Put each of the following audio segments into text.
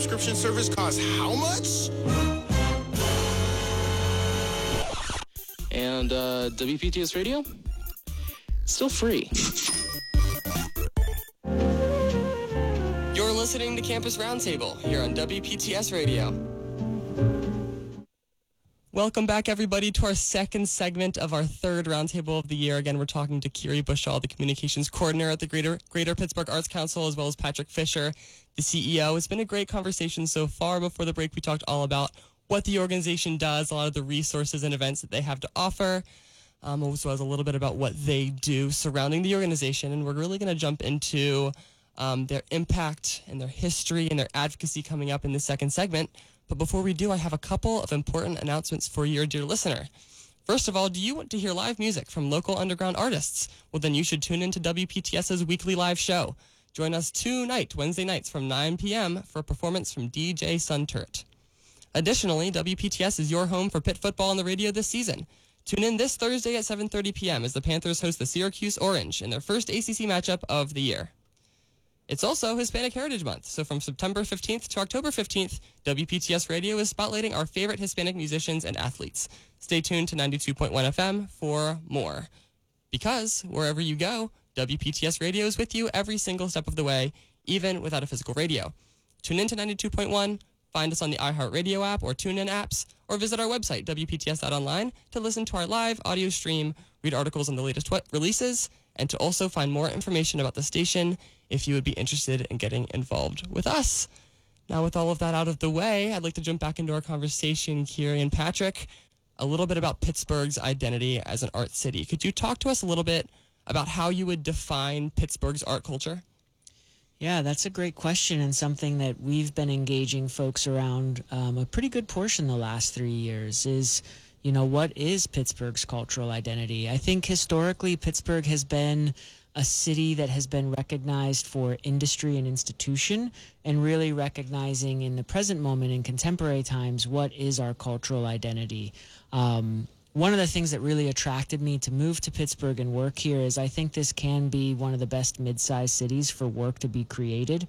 Subscription service costs how much? And WPTS Radio? Still free. You're listening to Campus Roundtable here on WPTS Radio. Welcome back, everybody, to our second segment of our third Roundtable of the year. Again, we're talking to Kiri Bushall, the Communications Coordinator at the Greater Pittsburgh Arts Council, as well as Patrick Fisher, the CEO. It's been a great conversation so far. Before the break, we talked all about what the organization does, a lot of the resources and events that they have to offer, as well as a little bit about what they do surrounding the organization. And we're really going to jump into their impact and their history and their advocacy coming up in the second segment. But before we do, I have a couple of important announcements for your dear listener. First of all, do you want to hear live music from local underground artists? Well, then you should tune into WPTS's weekly live show. Join us tonight, Wednesday nights from 9 p.m. for a performance from DJ Sunturt. Additionally, WPTS is your home for Pitt football on the radio this season. Tune in this Thursday at 7:30 p.m. as the Panthers host the Syracuse Orange in their first ACC matchup of the year. It's also Hispanic Heritage Month, so from September 15th to October 15th, WPTS Radio is spotlighting our favorite Hispanic musicians and athletes. Stay tuned to 92.1 FM for more. Because wherever you go, WPTS Radio is with you every single step of the way, even without a physical radio. Tune in to 92.1, find us on the iHeartRadio app or TuneIn apps, or visit our website, WPTS.online, to listen to our live audio stream, read articles on the latest releases, and to also find more information about the station if you would be interested in getting involved with us. Now, with all of that out of the way, I'd like to jump back into our conversation, Kiri and Patrick, a little bit about Pittsburgh's identity as an art city. Could you talk to us a little bit about how you would define Pittsburgh's art culture? Yeah, that's a great question, and something that we've been engaging folks around a pretty good portion the last 3 years is, what is Pittsburgh's cultural identity? I think historically Pittsburgh has been a city that has been recognized for industry and institution, and really recognizing in the present moment in contemporary times what is our cultural identity. One of the things that really attracted me to move to Pittsburgh and work here is I think this can be one of the best mid-sized cities for work to be created.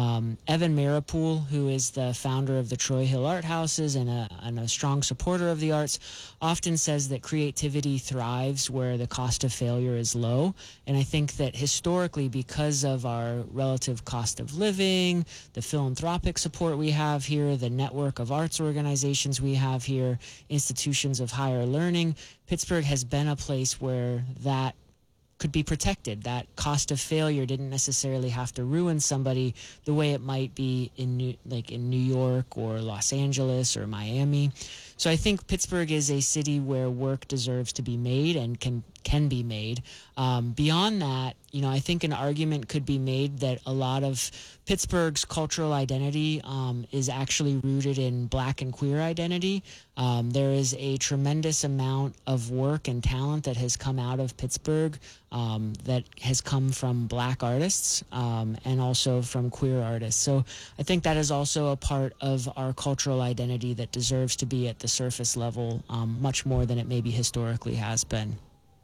Evan Marapool, who is the founder of the Troy Hill Art Houses and a strong supporter of the arts, often says that creativity thrives where the cost of failure is low. And I think that historically, because of our relative cost of living, the philanthropic support we have here, the network of arts organizations we have here, institutions of higher learning, Pittsburgh has been a place where that could be protected. That cost of failure didn't necessarily have to ruin somebody the way it might be in New York or Los Angeles or Miami. So I think Pittsburgh is a city where work deserves to be made and can be made. Beyond that, I think an argument could be made that a lot of Pittsburgh's cultural identity is actually rooted in Black and queer identity. There is a tremendous amount of work and talent that has come out of Pittsburgh that has come from Black artists and also from queer artists. So I think that is also a part of our cultural identity that deserves to be at the surface level much more than it maybe historically has been.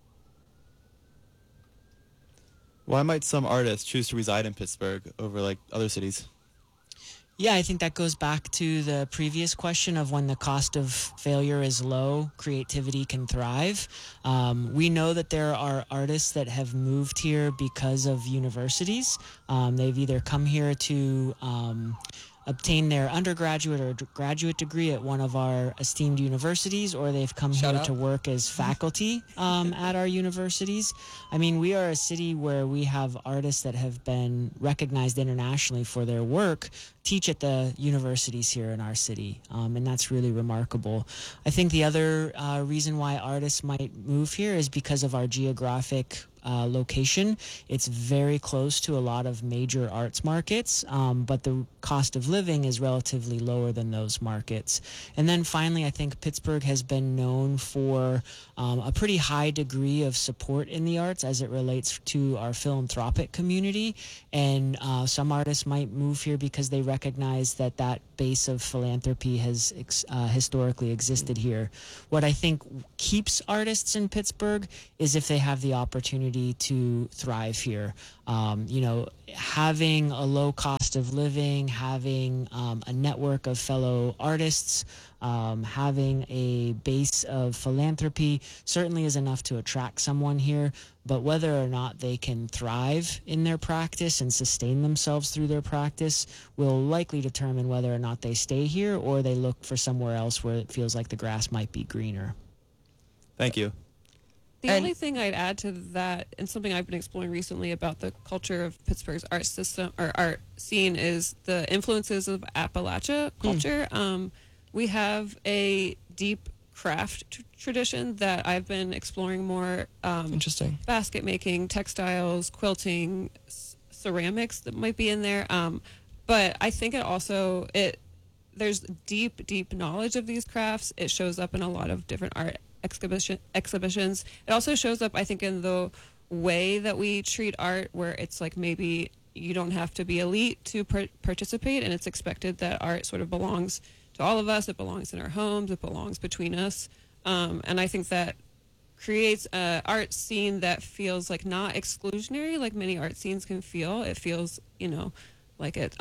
Why might some artists choose to reside in Pittsburgh over other cities? Yeah, I think that goes back to the previous question of when the cost of failure is low, creativity can thrive. We know that there are artists that have moved here because of universities. They've either come here to obtain their undergraduate or graduate degree at one of our esteemed universities, or they've come here to work as faculty at our universities. I mean, we are a city where we have artists that have been recognized internationally for their work, teach at the universities here in our city, and that's really remarkable. I think the other reason why artists might move here is because of our geographic location. It's very close to a lot of major arts markets, but the cost of living is relatively lower than those markets. And then finally, I think Pittsburgh has been known for a pretty high degree of support in the arts as it relates to our philanthropic community. And some artists might move here because they recognize that base of philanthropy has historically existed here. What I think keeps artists in Pittsburgh is if they have the opportunity opportunity to thrive here. You know, having a low cost of living, having a network of fellow artists, having a base of philanthropy certainly is enough to attract someone here. But whether or not they can thrive in their practice and sustain themselves through their practice will likely determine whether or not they stay here or they look for somewhere else where it feels like the grass might be greener. Thank you. The And- only thing I'd add to that, and something I've been exploring recently about the culture of Pittsburgh's art system or art scene, is the influences of Appalachia culture. We have a deep craft tradition that I've been exploring more. Interesting. Basket making, textiles, quilting, ceramics that might be in there. But I think there's deep knowledge of these crafts. It shows up in a lot of different art exhibitions. It also shows up, I think, in the way that we treat art, where it's like maybe you don't have to be elite to participate, and it's expected that art sort of belongs to all of us. It belongs in our homes. It belongs between us. And I think that creates an art scene that feels like not exclusionary, like many art scenes can feel. It feels, like it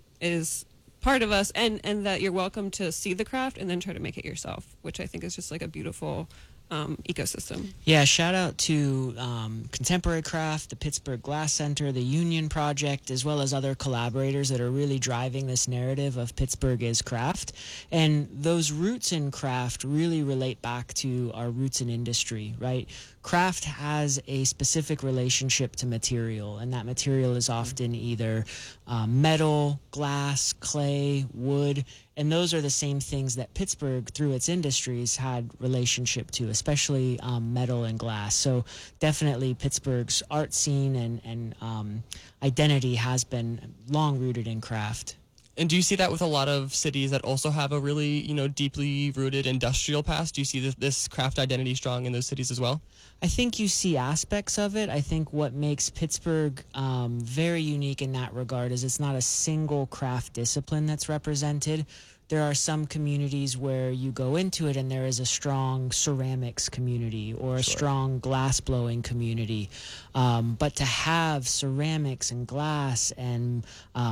is part of us, and that you're welcome to see the craft and then try to make it yourself, which I think is just like a beautiful ecosystem. Yeah, shout out to Contemporary Craft, the Pittsburgh Glass Center, the Union Project, as well as other collaborators that are really driving this narrative of Pittsburgh is craft. And those roots in craft really relate back to our roots in industry, right? Craft has a specific relationship to material, and that material is often either metal, glass, clay, wood, and those are the same things that Pittsburgh, through its industries, had relationship to, especially metal and glass. So definitely Pittsburgh's art scene and identity has been long rooted in craft. And do you see that with a lot of cities that also have a really, deeply rooted industrial past? Do you see this craft identity strong in those cities as well? I think you see aspects of it. I think what makes Pittsburgh very unique in that regard is it's not a single craft discipline that's represented. There are some communities where you go into it and there is a strong ceramics community or a strong glass blowing community. But to have ceramics and glass and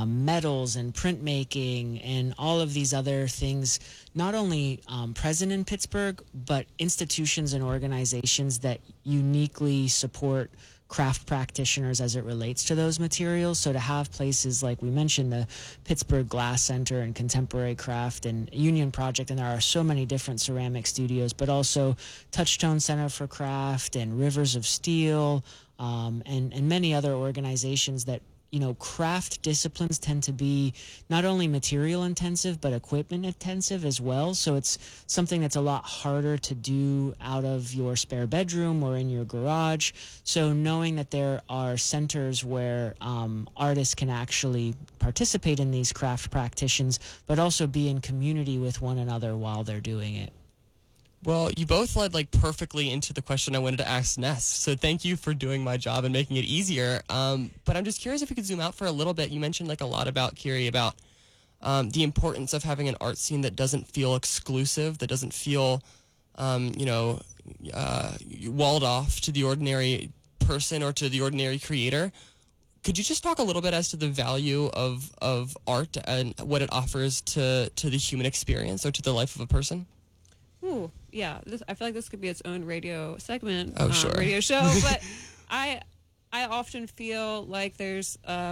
metals and printmaking and all of these other things, not only present in Pittsburgh, but institutions and organizations that uniquely support craft practitioners as it relates to those materials. So to have places like we mentioned, the Pittsburgh Glass Center and Contemporary Craft and Union Project, and there are so many different ceramic studios, but also Touchstone Center for Craft and Rivers of Steel, and many other organizations that, craft disciplines tend to be not only material intensive, but equipment intensive as well. So it's something that's a lot harder to do out of your spare bedroom or in your garage. So knowing that there are centers where artists can actually participate in these craft practitioners, but also be in community with one another while they're doing it. Well, you both led perfectly into the question I wanted to ask Ness. So thank you for doing my job and making it easier. But I'm just curious if we could zoom out for a little bit. You mentioned a lot about, Kiri, about the importance of having an art scene that doesn't feel exclusive, that doesn't feel, walled off to the ordinary person or to the ordinary creator. Could you just talk a little bit as to the value of art and what it offers to the human experience or to the life of a person? Ooh, yeah. I feel like this could be its own radio segment, Oh, sure. radio show. But I often feel like there's, a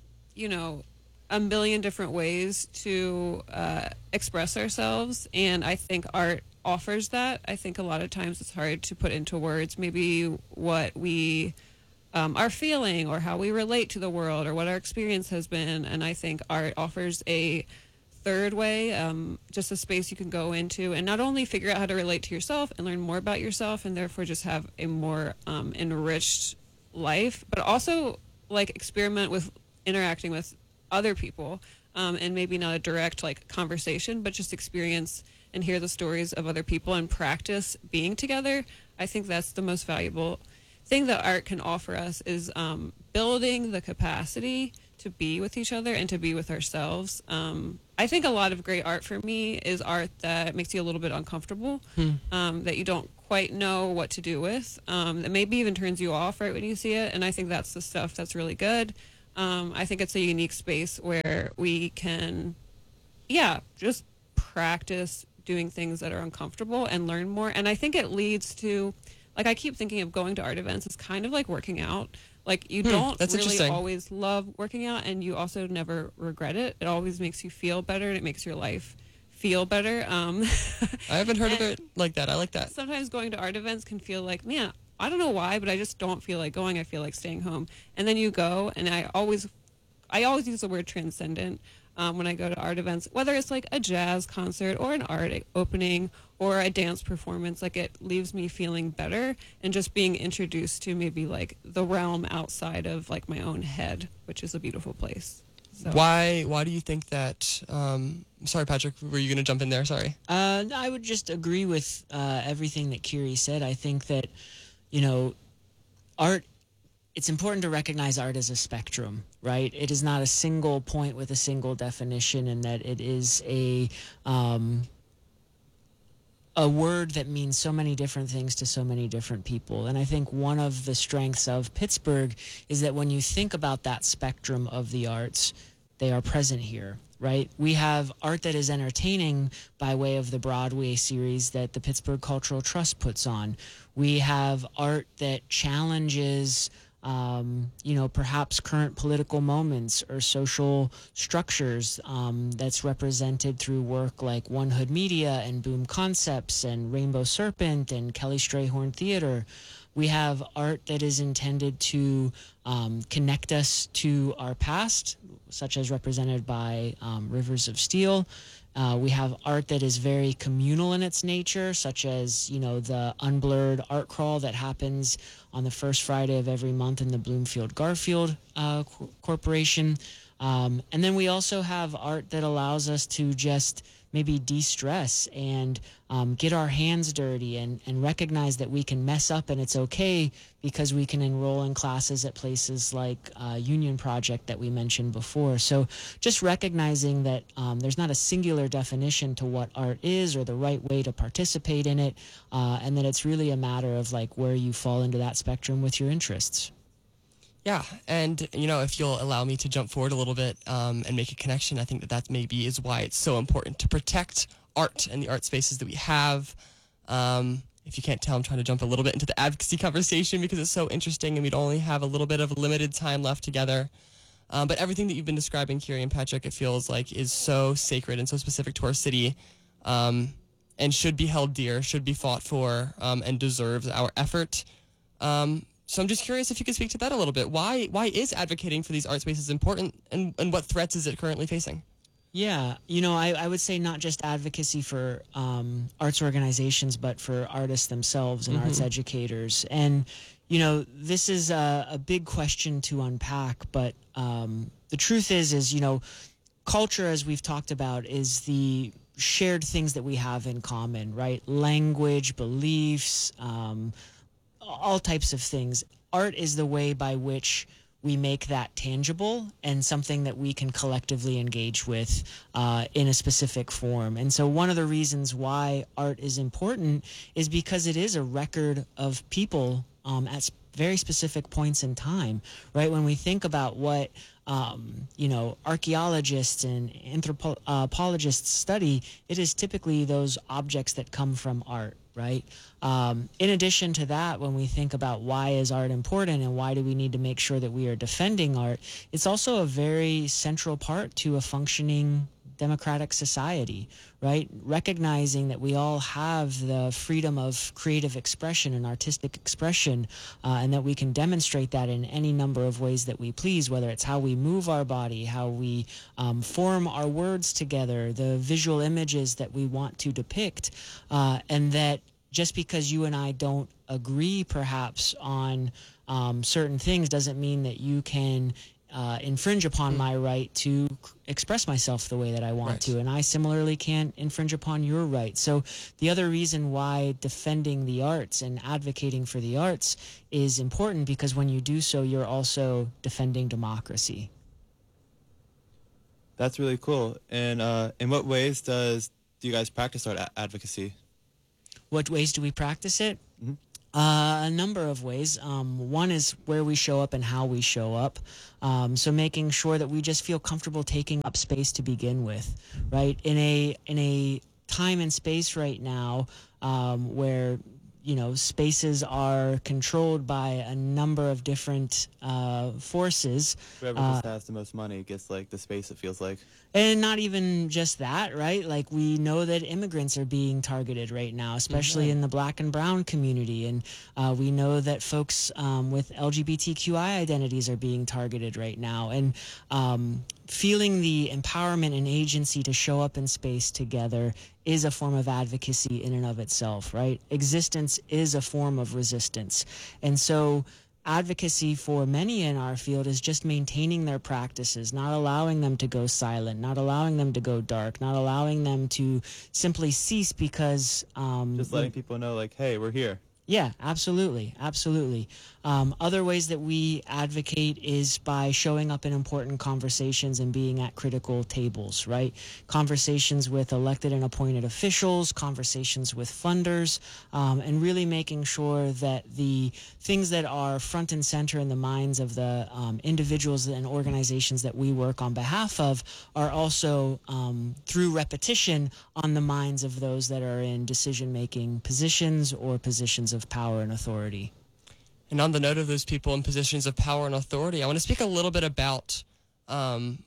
million different ways to express ourselves, and I think art offers that. I think a lot of times it's hard to put into words maybe what we are feeling or how we relate to the world or what our experience has been, and I think art offers a third way, just a space you can go into and not only figure out how to relate to yourself and learn more about yourself and therefore just have a more enriched life, but also experiment with interacting with other people, and maybe not a direct conversation, but just experience and hear the stories of other people and practice being together. I think that's the most valuable thing that art can offer us, is building the capacity to be with each other and to be with ourselves. I think a lot of great art for me is art that makes you a little bit uncomfortable, that you don't quite know what to do with. It maybe even turns you off right when you see it. And I think that's the stuff that's really good. I think it's a unique space where we can, just practice doing things that are uncomfortable and learn more. And I think it leads to, like, I keep thinking of going to art events. It's kind of like working out. Like, you don't that's really interesting. always love working out, and you also never regret it. It always makes you feel better, and it makes your life feel better. I haven't heard of it like that. I like that. Sometimes going to art events can feel like, man, I don't know why, but I just don't feel like going. I feel like staying home. And then you go, and I always use the word transcendent when I go to art events, whether it's like a jazz concert or an art opening or a dance performance. Like, it leaves me feeling better and just being introduced to maybe like the realm outside of like my own head, which is a beautiful place. So. Why do you think that? Sorry, Patrick, were you going to jump in there? Sorry. I would just agree with everything that Kiri said. I think that, art, it's important to recognize art as a spectrum, right? It is not a single point with a single definition, and that it is a word that means so many different things to so many different people. And I think one of the strengths of Pittsburgh is that when you think about that spectrum of the arts, they are present here, right? We have art that is entertaining by way of the Broadway series that the Pittsburgh Cultural Trust puts on. We have art that challenges perhaps current political moments or social structures that's represented through work like One Hood Media and Boom Concepts and Rainbow Serpent and Kelly Strayhorn Theater. We have art that is intended to connect us to our past, such as represented by Rivers of Steel. We have art that is very communal in its nature, such as, the Unblurred art crawl that happens on the first Friday of every month in the Bloomfield Garfield Corporation. And then we also have art that allows us to just maybe de-stress and get our hands dirty and recognize that we can mess up and it's okay, because we can enroll in classes at places like Union Project that we mentioned before. So just recognizing that there's not a singular definition to what art is or the right way to participate in it, and that it's really a matter of like where you fall into that spectrum with your interests. Yeah, and if you'll allow me to jump forward a little bit and make a connection, I think that maybe is why it's so important to protect art and the art spaces that we have. If you can't tell, I'm trying to jump a little bit into the advocacy conversation because it's so interesting and we'd only have a little bit of limited time left together. But everything that you've been describing, Kiri and Patrick, it feels like is so sacred and so specific to our city, and should be held dear, should be fought for, and deserves our effort. So I'm just curious if you could speak to that a little bit. Why is advocating for these art spaces important, and what threats is it currently facing? Yeah, I would say not just advocacy for arts organizations, but for artists themselves and arts educators. And, this is a big question to unpack, but the truth is, culture, as we've talked about, is the shared things that we have in common, right? Language, beliefs, all types of things. Art is the way by which we make that tangible and something that we can collectively engage with in a specific form. And so one of the reasons why art is important is because it is a record of people at very specific points in time, right? When we think about what archaeologists and anthropologists study, it is typically those objects that come from art, right? In addition to that, when we think about why is art important and why do we need to make sure that we are defending art, it's also a very central part to a functioning democratic society, right? Recognizing that we all have the freedom of creative expression and artistic expression, and that we can demonstrate that in any number of ways that we please, whether it's how we move our body, how we form our words together, the visual images that we want to depict, and that just because you and I don't agree perhaps on certain things doesn't mean that you can infringe upon my right to express myself the way that I want to, and I similarly can't infringe upon your right. So the other reason why defending the arts and advocating for the arts is important, because when you do so, you're also defending democracy. That's really cool. And in what ways do you guys practice art advocacy? What ways do we practice it? A number of ways. One is where we show up and how we show up. So making sure that we just feel comfortable taking up space to begin with, right? In a time and space right now where spaces are controlled by a number of different forces. Whoever just has the most money gets like the space, it feels like. And not even just that, right? Like we know that immigrants are being targeted right now, especially in the Black and Brown community. And we know that folks with LGBTQI identities are being targeted right now. And feeling the empowerment and agency to show up in space together is a form of advocacy in and of itself, right? Existence is a form of resistance. And so advocacy for many in our field is just maintaining their practices, not allowing them to go silent, not allowing them to go dark, not allowing them to simply cease because Just letting people know, like, hey, we're here. Yeah, absolutely. Absolutely. Other ways that we advocate is by showing up in important conversations and being at critical tables, right? Conversations with elected and appointed officials, conversations with funders, and really making sure that the things that are front and center in the minds of the individuals and organizations that we work on behalf of are also, through repetition, on the minds of those that are in decision-making positions or positions of power and authority. And on the note of those people in positions of power and authority, I want to speak a little bit about the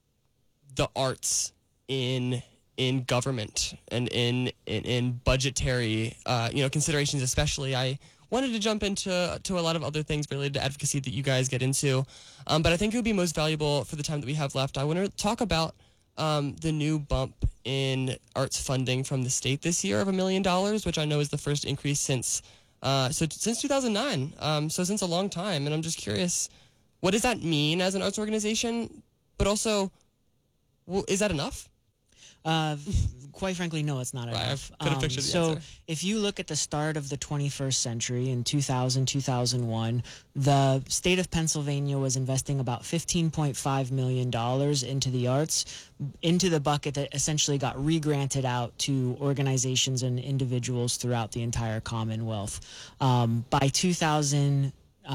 arts in government and in budgetary considerations. Especially, I wanted to jump into a lot of other things related to advocacy that you guys get into, but I think it would be most valuable for the time that we have left. I want to talk about the new bump in arts funding from the state this year of $1 million, which I know is the first increase since 2009, so since a long time. And I'm just curious, what does that mean as an arts organization? But also, is that enough? Quite frankly, no, it's not enough. I could have pictured the so answer. if you look at the start of the 21st century in 2000, 2001, the state of Pennsylvania was investing about $15.5 million into the arts, into the bucket that essentially got re-granted out to organizations and individuals throughout the entire Commonwealth. By 2009,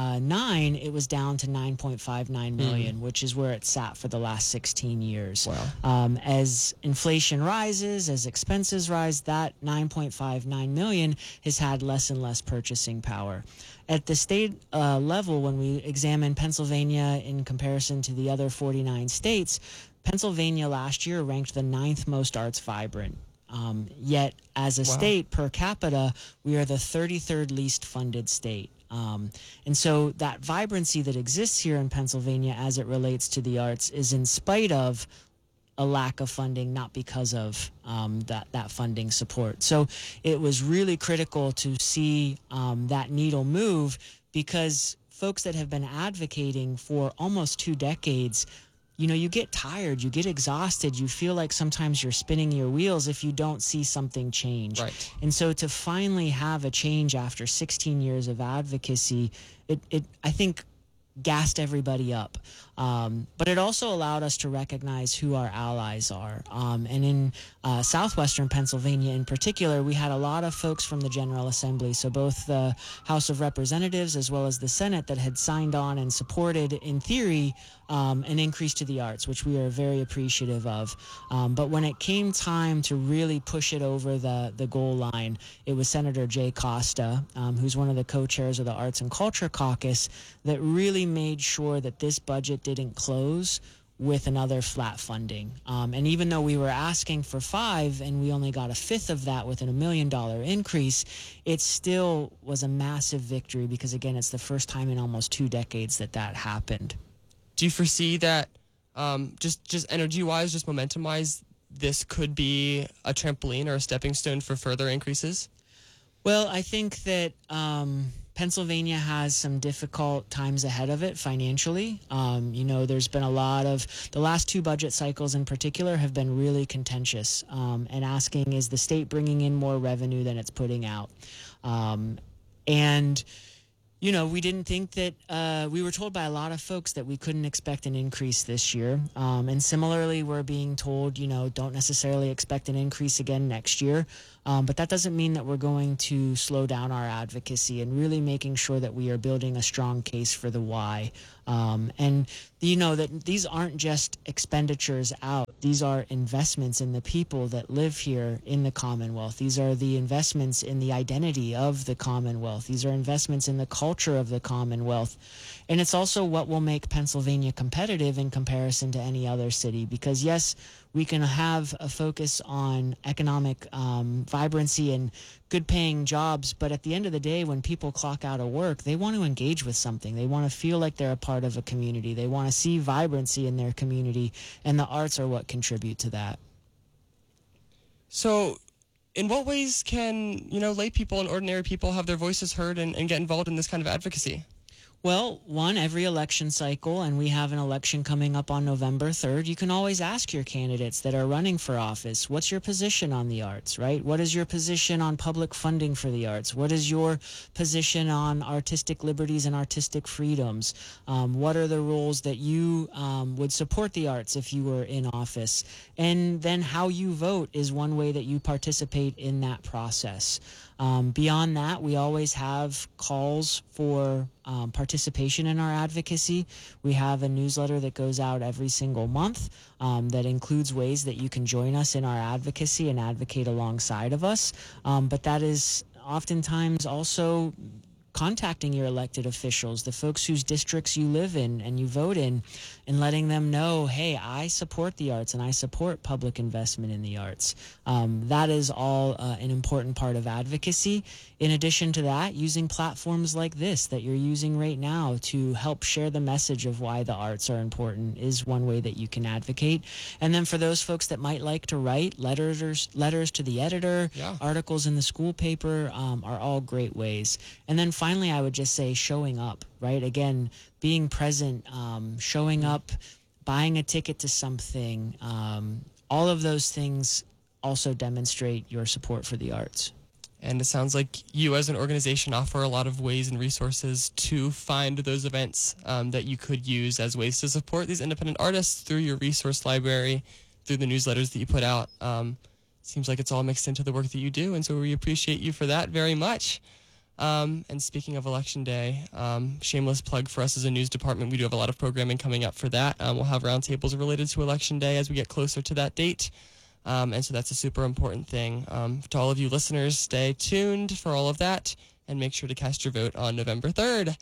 it was down to $9.59 million, which is where it sat for the last 16 years. Wow. As inflation rises, as expenses rise, that $9.59 million has had less and less purchasing power. At the state level, when we examine Pennsylvania in comparison to the other 49 states, Pennsylvania last year ranked the 9th most arts vibrant. Yet, as a state per capita, we are the 33rd least funded state. And so that vibrancy that exists here in Pennsylvania as it relates to the arts is in spite of a lack of funding, not because of that funding support. So it was really critical to see that needle move, because folks that have been advocating for almost 2 decades, you get tired, you get exhausted, you feel like sometimes you're spinning your wheels if you don't see something change. Right. And so to finally have a change after 16 years of advocacy, it I think gassed everybody up. But it also allowed us to recognize who our allies are. And in southwestern Pennsylvania in particular, we had a lot of folks from the General Assembly, so both the House of Representatives as well as the Senate, that had signed on and supported, in theory, an increase to the arts, which we are very appreciative of. But when it came time to really push it over the goal line, it was Senator Jay Costa, who's one of the co-chairs of the Arts and Culture Caucus, that really made sure that this budget didn't close with another flat funding. And even though we were asking for 5 and we only got a fifth of that with a $1 million increase, it still was a massive victory, because again, it's the first time in almost 2 decades that happened. Do you foresee that just energy-wise, just momentum-wise, this could be a trampoline or a stepping stone for further increases? Well, I think that Pennsylvania has some difficult times ahead of it financially. There's been a lot of, the last 2 budget cycles in particular have been really contentious, and asking, is the state bringing in more revenue than it's putting out? We didn't think that, we were told by a lot of folks that we couldn't expect an increase this year. And similarly, we're being told, don't necessarily expect an increase again next year. But that doesn't mean that we're going to slow down our advocacy and really making sure that we are building a strong case for the why. And that these aren't just expenditures out. These are investments in the people that live here in the Commonwealth. These are the investments in the identity of the Commonwealth. These are investments in the culture of the Commonwealth. And it's also what will make Pennsylvania competitive in comparison to any other city. Because yes, we can have a focus on economic vibrancy and good paying jobs, but at the end of the day, when people clock out of work, they want to engage with something. They want to feel like they're a part of a community. They want to see vibrancy in their community, and the arts are what contribute to that. So in what ways can, lay people and ordinary people have their voices heard and get involved in this kind of advocacy? Well, one, every election cycle, and we have an election coming up on November 3rd, you can always ask your candidates that are running for office, what's your position on the arts, right? What is your position on public funding for the arts? What is your position on artistic liberties and artistic freedoms? What are the rules that you would support the arts if you were in office? And then how you vote is one way that you participate in that process. Beyond that, we always have calls for participation in our advocacy. We have a newsletter that goes out every single month that includes ways that you can join us in our advocacy and advocate alongside of us. But that is oftentimes also contacting your elected officials, the folks whose districts you live in and you vote in, and letting them know, hey, I support the arts and I support public investment in the arts. That is all an important part of advocacy. In addition to that, using platforms like this that you're using right now to help share the message of why the arts are important is one way that you can advocate. And then for those folks that might like to write letters to the editor, articles in the school paper are all great ways. And then finally, I would just say showing up, right? Again, being present, showing up, buying a ticket to something, all of those things also demonstrate your support for the arts. And it sounds like you as an organization offer a lot of ways and resources to find those events that you could use as ways to support these independent artists through your resource library, through the newsletters that you put out. Seems like it's all mixed into the work that you do, and so we appreciate you for that very much. And speaking of Election Day, shameless plug for us as a news department. We do have a lot of programming coming up for that. We'll have roundtables related to Election Day as we get closer to that date. And so that's a super important thing. To all of you listeners, stay tuned for all of that and make sure to cast your vote on November 3rd.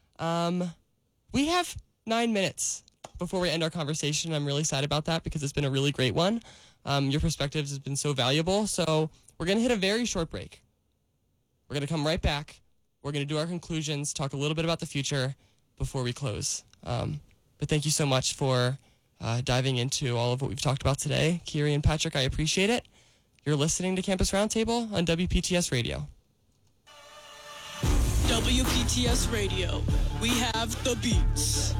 We have 9 minutes before we end our conversation. I'm really sad about that because it's been a really great one. Your perspectives have been so valuable. So we're going to hit a very short break. We're going to come right back. We're going to do our conclusions, talk a little bit about the future before we close. But thank you so much for diving into all of what we've talked about today. Kiri and Patrick, I appreciate it. You're listening to Campus Roundtable on WPTS Radio. WPTS Radio. We have the beats.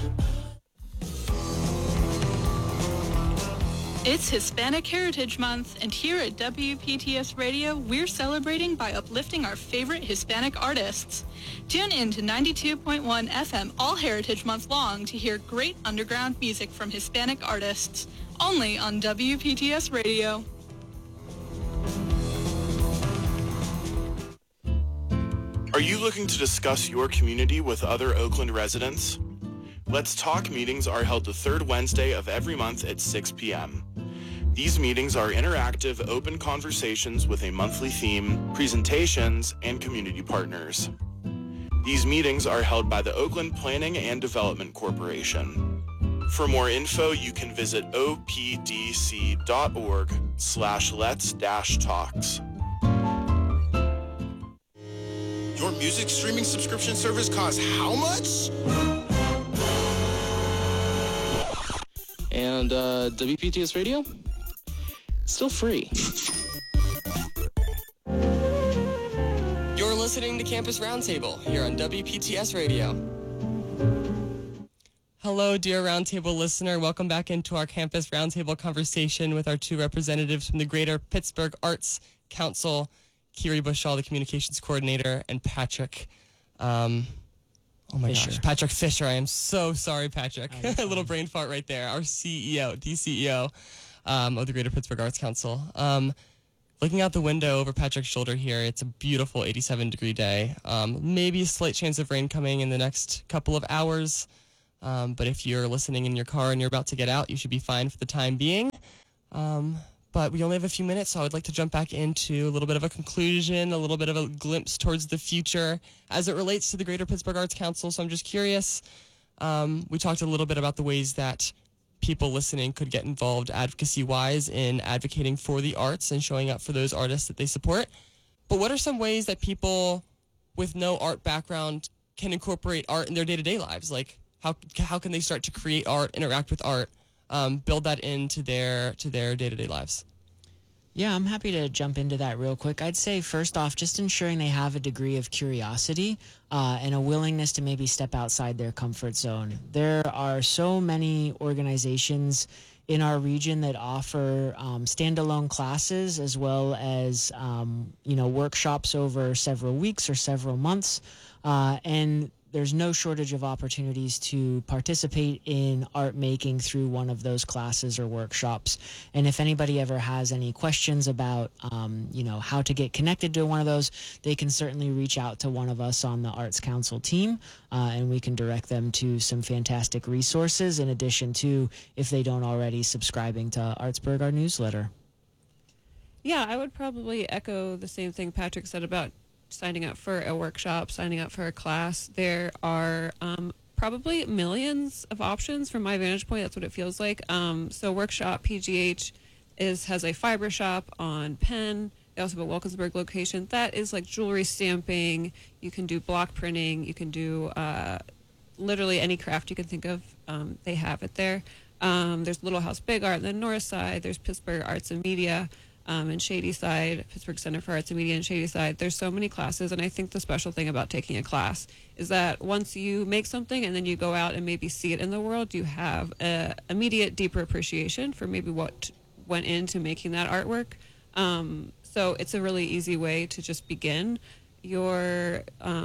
It's Hispanic Heritage Month, and here at WPTS Radio, we're celebrating by uplifting our favorite Hispanic artists. Tune in to 92.1 FM all Heritage Month long to hear great underground music from Hispanic artists, only on WPTS Radio. Are you looking to discuss your community with other Oakland residents? Let's Talk meetings are held the third Wednesday of every month at 6 p.m. These meetings are interactive, open conversations with a monthly theme, presentations, and community partners. These meetings are held by the Oakland Planning and Development Corporation. For more info, you can visit opdc.org/lets-talks. Your music streaming subscription service costs how much? And WPTS Radio? Still free. You're listening to Campus Roundtable here on WPTS Radio. Hello, dear Roundtable listener. Welcome back into our Campus Roundtable conversation with our two representatives from the Greater Pittsburgh Arts Council, Kiri Bushall, the Communications Coordinator, and Patrick, Patrick Fisher. I am so sorry, Patrick. A little brain fart right there. Our CEO, the CEO of the Greater Pittsburgh Arts Council. looking out the window over Patrick's shoulder here, it's a beautiful 87-degree day. Maybe a slight chance of rain coming in the next couple of hours. But if you're listening in your car and you're about to get out, you should be fine for the time being. But we only have a few minutes, so I would like to jump back into a little bit of a conclusion, a little bit of a glimpse towards the future as it relates to the Greater Pittsburgh Arts Council. So I'm just curious. We talked a little bit about the ways that people listening could get involved advocacy-wise in advocating for the arts and showing up for those artists that they support. But what are some ways that people with no art background can incorporate art in their day-to-day lives? Like, how can they start to create art, interact with art, build that into their day-to-day lives? Yeah, I'm happy to jump into that real quick. I'd say first off, just ensuring they have a degree of curiosity and a willingness to maybe step outside their comfort zone. There are so many organizations in our region that offer standalone classes as well as workshops over several weeks or several months, and there's no shortage of opportunities to participate in art making through one of those classes or workshops. And if anybody ever has any questions about, how to get connected to one of those, they can certainly reach out to one of us on the Arts Council team, and we can direct them to some fantastic resources, in addition to, if they don't already, subscribing to Artsburg, our newsletter. Yeah, I would probably echo the same thing Patrick said about signing up for a workshop, signing up for a class. There are probably millions of options from my vantage point. That's what it feels like. So Workshop PGH has a fiber shop on Penn. They also have a Wilkinsburg location. That is like jewelry stamping. You can do block printing. You can do literally any craft you can think of. They have it there. There's Little House Big Art on the north side. There's Pittsburgh Arts and Media. And Shady Side, Pittsburgh Center for Arts and Media and Shady Side. There's so many classes, and I think the special thing about taking a class is that once you make something and then you go out and maybe see it in the world, you have a immediate, deeper appreciation for maybe what went into making that artwork. So it's a really easy way to just begin your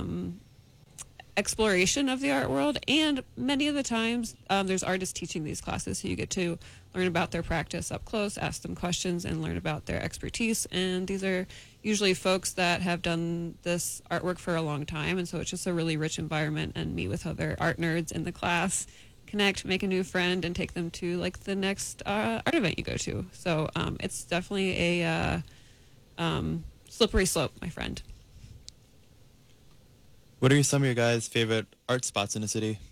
exploration of the art world, and many of the times there's artists teaching these classes, so you get to learn about their practice up close, ask them questions, and learn about their expertise. And these are usually folks that have done this artwork for a long time, and so it's just a really rich environment, and meet with other art nerds in the class, connect, make a new friend, and take them to like the next art event you go to. So it's definitely a slippery slope, my friend. What are some of your guys' favorite art spots in the city?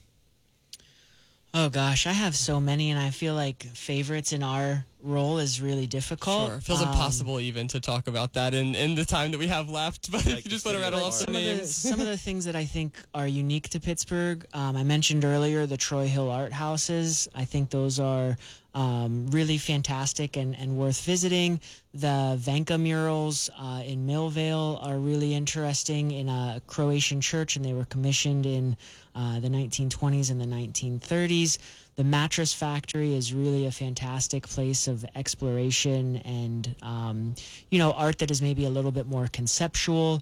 Oh gosh, I have so many, and I feel like favorites in our role is really difficult. Sure, it feels impossible even to talk about that in the time that we have left. But if you just want to rattle off some names, some of the things that I think are unique to Pittsburgh. I mentioned earlier the Troy Hill Art Houses. I think those are really fantastic and worth visiting. The Vanka murals in Millvale are really interesting, in a Croatian church, and they were commissioned in the 1920s and the 1930s. The Mattress Factory is really a fantastic place of exploration and, art that is maybe a little bit more conceptual.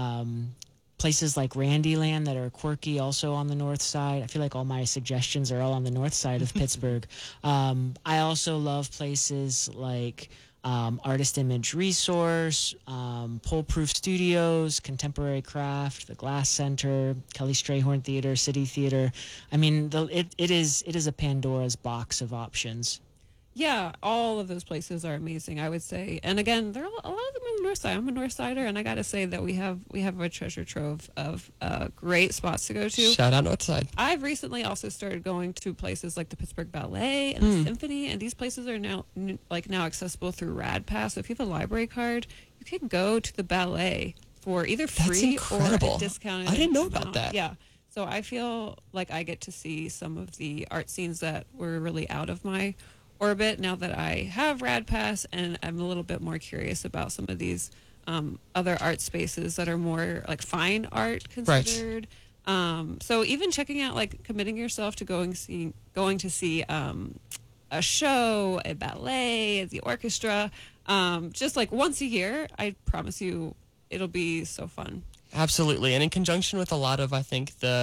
Places like Randyland that are quirky, also on the north side. I feel like all my suggestions are all on the north side of Pittsburgh. I also love places like Artist Image Resource, Pull-Proof Studios, Contemporary Craft, the Glass Center, Kelly Strayhorn Theater, City Theater. I mean, it is a Pandora's box of options. Yeah, all of those places are amazing, I would say. And again, there are a lot of them on the north side. I'm a north sider, and I got to say that we have a treasure trove of great spots to go to. Shout out north side. I've recently also started going to places like the Pittsburgh Ballet and the Symphony, and these places are now accessible through RadPass. So if you have a library card, you can go to the ballet for either free or a discounted. I didn't know about amount. that. Yeah. So I feel like I get to see some of the art scenes that were really out of my orbit now that I have RadPass, and I'm a little bit more curious about some of these other art spaces that are more like fine art considered. Right. So even checking out, like committing yourself to going to see a show, a ballet, the orchestra, just like once a year, I promise you it'll be so fun. Absolutely. And in conjunction with a lot of, I think, the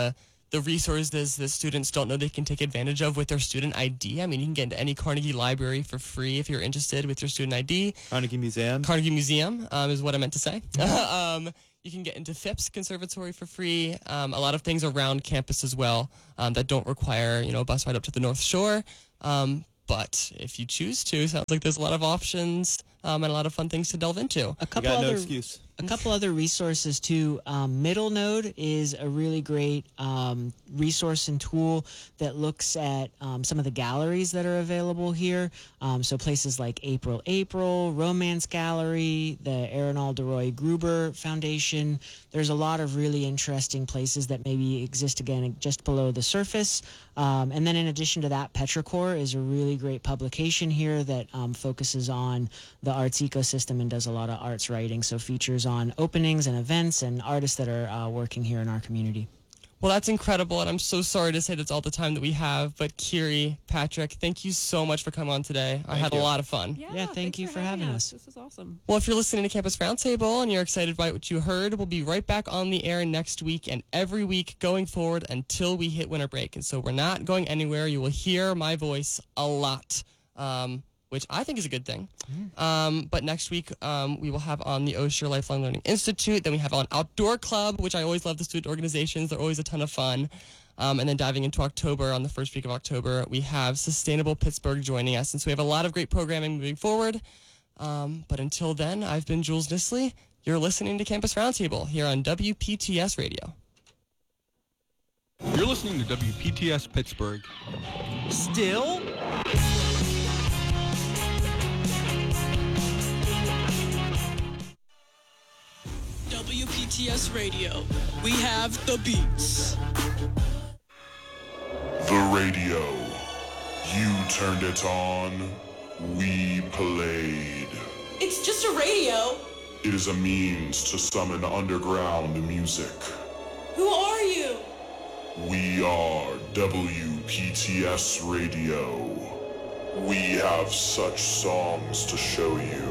the resources that students don't know they can take advantage of with their student ID. I mean, you can get into any Carnegie library for free if you're interested with your student ID. Carnegie Museum. Carnegie Museum is what I meant to say. You can get into Phipps Conservatory for free. A lot of things around campus as well that don't require, a bus ride up to the North Shore. But if you choose to, sounds like there's a lot of options and a lot of fun things to delve into. A couple got no other excuse. A couple other resources too. Middle Node is a really great resource and tool that looks at some of the galleries that are available here. So places like April, Romance Gallery, the Aaron Roy Gruber Foundation. There's a lot of really interesting places that maybe exist again just below the surface. And then in addition to that, Petrichor is a really great publication here that focuses on the arts ecosystem and does a lot of arts writing. So features on openings and events and artists that are working here in our community. Well, that's incredible, and I'm so sorry to say that's all the time that we have. But Kiri, Patrick, thank you so much for coming on today. I had a lot of fun. Yeah, thank you for having us. This is awesome. Well, if you're listening to Campus Roundtable and you're excited by what you heard, we'll be right back on the air next week and every week going forward until we hit winter break. And so we're not going anywhere. You will hear my voice a lot, which I think is a good thing. But next week, we will have on the Osher Lifelong Learning Institute. Then we have on Outdoor Club, which I always love the student organizations. They're always a ton of fun. And then diving into October, on the first week of October, we have Sustainable Pittsburgh joining us. And so we have a lot of great programming moving forward. But until then, I've been Jules Nisley. You're listening to Campus Roundtable here on WPTS Radio. You're listening to WPTS Pittsburgh. Still? WPTS Radio. We have the beats. The radio. You turned it on. We played. It's just a radio. It is a means to summon underground music. Who are you? We are WPTS Radio. We have such songs to show you.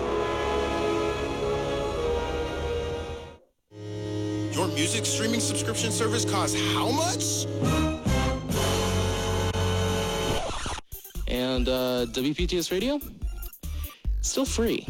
Your music streaming subscription service costs how much? And WPTS Radio? Still free.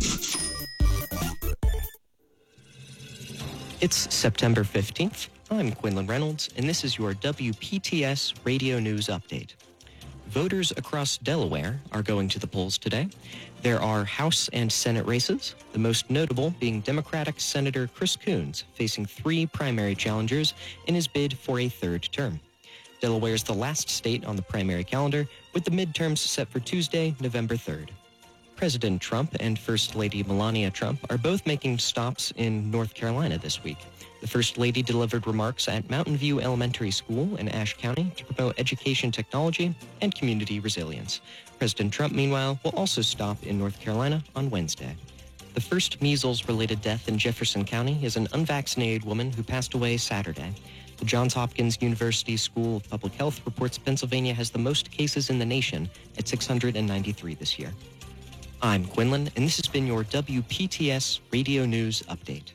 It's September 15th. I'm Quinlan Reynolds, and this is your WPTS Radio News Update. Voters across Delaware are going to the polls today. There are House and Senate races, the most notable being Democratic Senator Chris Coons, facing 3 primary challengers in his bid for a 3rd term. Delaware is the last state on the primary calendar, with the midterms set for Tuesday, November 3rd. President Trump and First Lady Melania Trump are both making stops in North Carolina this week. The First Lady delivered remarks at Mountain View Elementary School in Ashe County to promote education technology and community resilience. President Trump, meanwhile, will also stop in North Carolina on Wednesday. The first measles-related death in Jefferson County is an unvaccinated woman who passed away Saturday. The Johns Hopkins University School of Public Health reports Pennsylvania has the most cases in the nation at 693 this year. I'm Quinlan, and this has been your WPTS Radio News Update.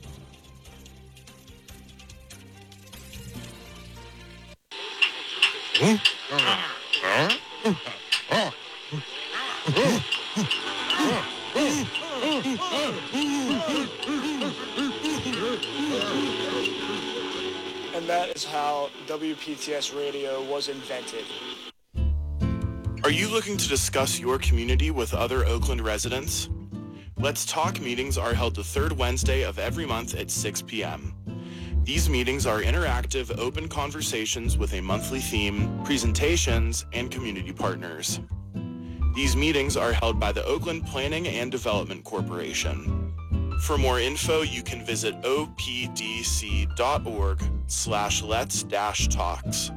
And that is how WPTS Radio was invented. Are you looking to discuss your community with other Oakland residents? Let's Talk meetings are held the 3rd Wednesday of every month at 6 p.m. These meetings are interactive, open conversations with a monthly theme, presentations, and community partners. These meetings are held by the Oakland Planning and Development Corporation. For more info, you can visit opdc.org/lets-talks.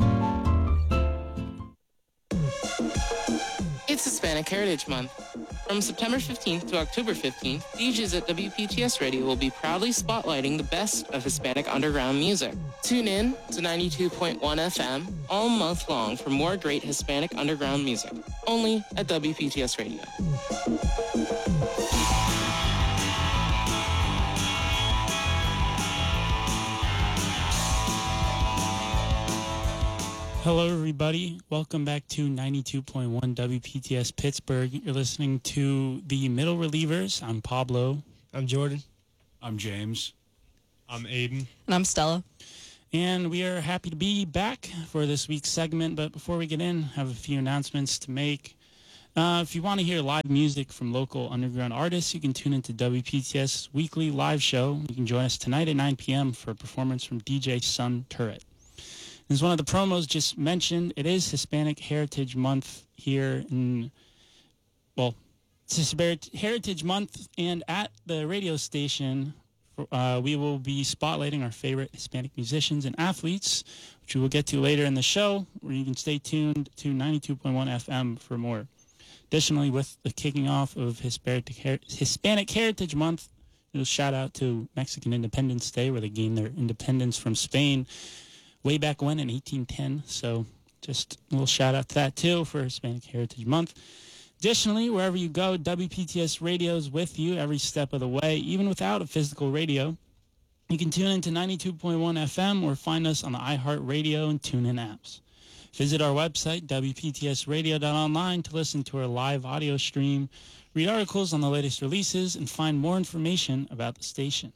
It's Hispanic Heritage Month. From September 15th to October 15th, DJs at WPTS Radio will be proudly spotlighting the best of Hispanic underground music. Tune in to 92.1 FM all month long for more great Hispanic underground music, only at WPTS Radio. Hello, everybody. Welcome back to 92.1 WPTS Pittsburgh. You're listening to the Middle Relievers. I'm Pablo. I'm Jordan. I'm James. I'm Aiden. And I'm Stella. And we are happy to be back for this week's segment. But before we get in, I have a few announcements to make. If you want to hear live music from local underground artists, you can tune into WPTS weekly live show. You can join us tonight at 9 p.m. for a performance from DJ Sun Turret. As one of the promos just mentioned, it is Hispanic Heritage Month here in, well, it's Hispanic Heritage Month, and at the radio station, we will be spotlighting our favorite Hispanic musicians and athletes, which we will get to later in the show, where you can stay tuned to 92.1 FM for more. Additionally, with the kicking off of Hispanic Heritage Month, a shout out to Mexican Independence Day, where they gained their independence from Spain way back when in 1810. So just a little shout out to that too for Hispanic Heritage Month. Additionally, wherever you go, WPTS Radio is with you every step of the way, even without a physical radio. You can tune into 92.1 FM or find us on the iHeartRadio and TuneIn apps. Visit our website, WPTSradio.online, to listen to our live audio stream, read articles on the latest releases, and find more information about the station.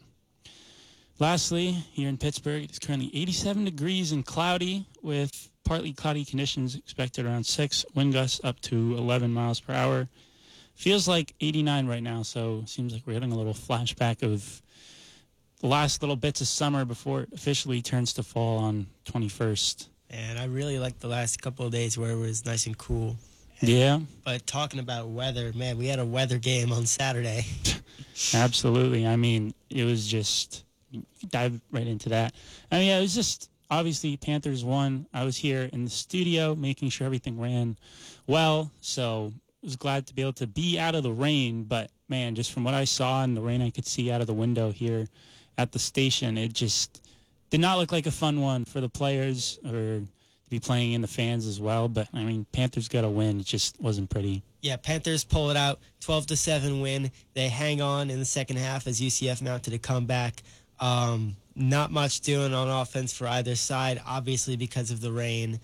Lastly, here in Pittsburgh, it is currently 87 degrees and cloudy, with partly cloudy conditions expected around 6, wind gusts up to 11 miles per hour. Feels like 89 right now, so it seems like we're hitting a little flashback of the last little bits of summer before it officially turns to fall on 21st. And I really liked the last couple of days where it was nice and cool. Yeah. But talking about weather, man, we had a weather game on Saturday. Absolutely. I mean, it was just... dive right into that. I mean, yeah, it was just obviously Panthers won. I was here in the studio making sure everything ran well, so I was glad to be able to be out of the rain. But man, just from what I saw in the rain I could see out of the window here at the station, it just did not look like a fun one for the players or to be playing in the fans as well. But I mean, Panthers got a win. It just wasn't pretty. Yeah, Panthers pull it out, 12-7 win. They hang on in the second half as UCF mounted a comeback. Not much doing on offense for either side, obviously because of the rain.